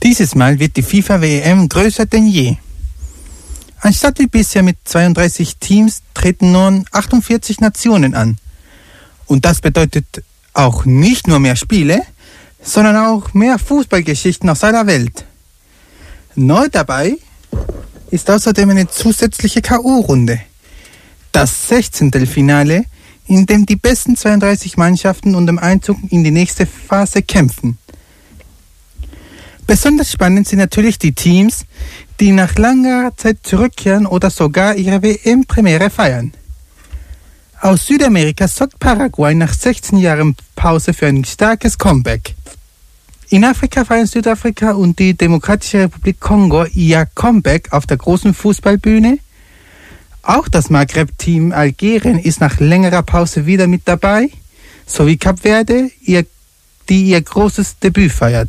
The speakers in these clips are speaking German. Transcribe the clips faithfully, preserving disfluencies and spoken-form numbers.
Dieses Mal wird die FIFA-W M größer denn je. Anstatt wie bisher mit zweiunddreißig Teams treten nun achtundvierzig Nationen an. Und das bedeutet auch nicht nur mehr Spiele, sondern auch mehr Fußballgeschichten aus aller Welt. Neu dabei ist außerdem eine zusätzliche K O-Runde. Das Sechzehntelfinale, in dem die besten zweiunddreißig Mannschaften um den Einzug in die nächste Phase kämpfen. Besonders spannend sind natürlich die Teams, die nach langer Zeit zurückkehren oder sogar ihre W M-Premiere feiern. Aus Südamerika sorgt Paraguay nach sechzehn Jahren Pause für ein starkes Comeback. In Afrika feiern Südafrika und die Demokratische Republik Kongo ihr Comeback auf der großen Fußballbühne. Auch das Maghreb-Team Algerien ist nach längerer Pause wieder mit dabei, sowie Kap Verde, ihr, die ihr großes Debüt feiert.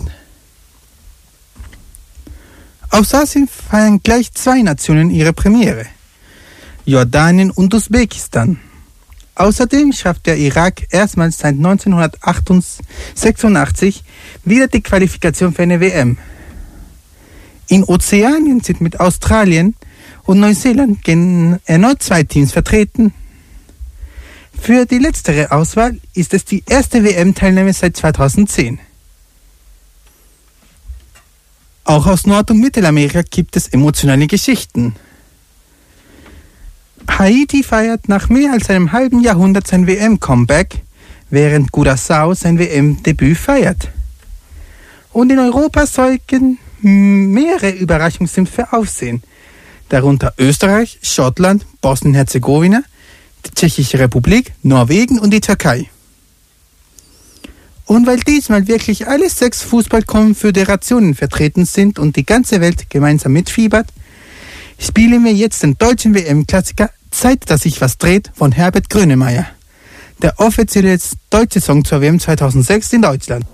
Aus Asien feiern gleich zwei Nationen ihre Premiere: Jordanien und Usbekistan. Außerdem schafft der Irak erstmals seit neunzehnhundertsechsundachtzig wieder die Qualifikation für eine W M. In Ozeanien sind mit Australien und Neuseeland erneut zwei Teams vertreten. Für die letztere Auswahl ist es die erste W M-Teilnahme seit zweitausendzehn. Auch aus Nord- und Mittelamerika gibt es emotionale Geschichten. Haiti feiert nach mehr als einem halben Jahrhundert sein W M-Comeback, während Curaçao sein W M-Debüt feiert. Und in Europa sorgen mehrere Überraschungen für Aufsehen, darunter Österreich, Schottland, Bosnien-Herzegowina, die Tschechische Republik, Norwegen und die Türkei. Und weil diesmal wirklich alle sechs Fußballkonföderationen vertreten sind und die ganze Welt gemeinsam mitfiebert, spielen wir jetzt den deutschen W M-Klassiker Zeit, dass sich was dreht von Herbert Grönemeyer, der offizielle deutsche Song zur W M zweitausendsechs in Deutschland.